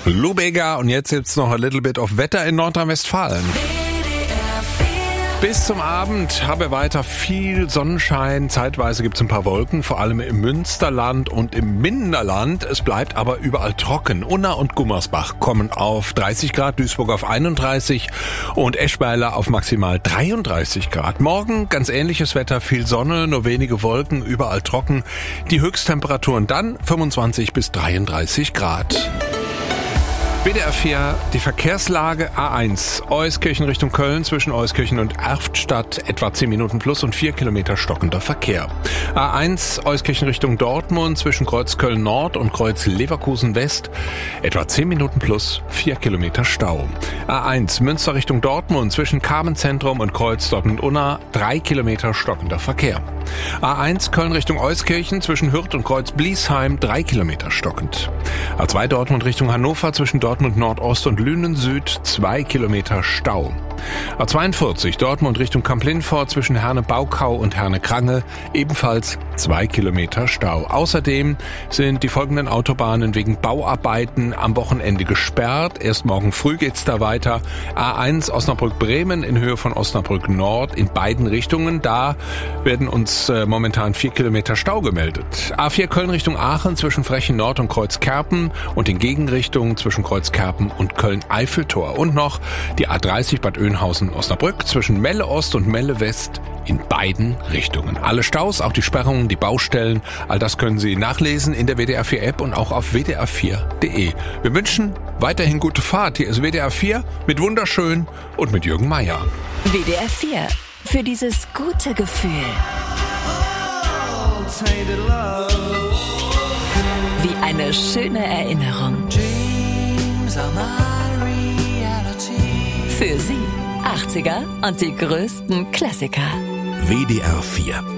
Lou Bega und jetzt gibt's noch a little bit of Wetter in Nordrhein-Westfalen. Bis zum Abend haben wir weiter viel Sonnenschein. Zeitweise gibt's ein paar Wolken, vor allem im Münsterland und im Minderland. Es bleibt aber überall trocken. Unna und Gummersbach kommen auf 30 Grad, Duisburg auf 31 und Eschweiler auf maximal 33 Grad. Morgen ganz ähnliches Wetter, viel Sonne, nur wenige Wolken, überall trocken. Die Höchsttemperaturen dann 25 bis 33 Grad. WDR 4, die Verkehrslage A1, Euskirchen Richtung Köln zwischen Euskirchen und Erftstadt, etwa 10 Minuten plus und 4 Kilometer stockender Verkehr. A1, Euskirchen Richtung Dortmund zwischen Kreuz Köln Nord und Kreuz Leverkusen West, etwa 10 Minuten plus 4 Kilometer Stau. A1, Münster Richtung Dortmund zwischen Carmenzentrum und Kreuz Dortmund-Unna, 3 Kilometer stockender Verkehr. A1, Köln Richtung Euskirchen zwischen Hürth und Kreuz Bliesheim, 3 Kilometer stockend. A2, Dortmund Richtung Hannover zwischen Dortmund Nordost und Lünen Süd, 2 Kilometer Stau. A42 Dortmund Richtung Kamp-Lindfort zwischen Herne-Baukau und Herne-Krange, ebenfalls 2 Kilometer Stau. Außerdem sind die folgenden Autobahnen wegen Bauarbeiten am Wochenende gesperrt. Erst morgen früh geht's da weiter. A1 Osnabrück-Bremen in Höhe von Osnabrück Nord in beiden Richtungen. Da werden uns momentan 4 Kilometer Stau gemeldet. A4 Köln Richtung Aachen zwischen Frechen Nord und Kreuzkerpen und in Gegenrichtungen zwischen Kreuzkerpen und Köln-Eiffeltor. Und noch die A30 Bad Oeynhausen-Osnabrück zwischen Melle Ost und Melle West in beiden Richtungen. Alle Staus, auch die Sperrungen, die Baustellen, all das können Sie nachlesen in der WDR 4 App und auch auf wdr4.de. Wir wünschen weiterhin gute Fahrt. Hier ist WDR 4 mit Wunderschön und mit Jürgen Meier. WDR 4 für dieses gute Gefühl. Wie eine schöne Erinnerung. Für Sie 80er und die größten Klassiker. WDR 4